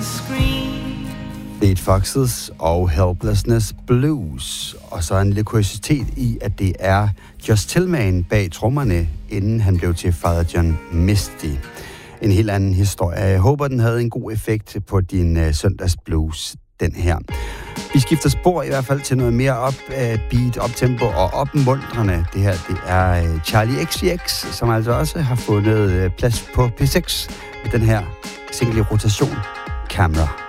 Fleet Foxes og Helplessness Blues. Og så en lille kuriositet i, at det er Just Tillman bag trommerne, inden han blev til Father John Misty. En helt anden historie. Jeg håber, den havde en god effekt på din søndagsblues, den her. Vi skifter spor i hvert fald til noget mere beat, optempo og opmuntrende. Det her, det er Charlie XCX, som altså også har fundet plads på P6 med den her single rotation, Camera.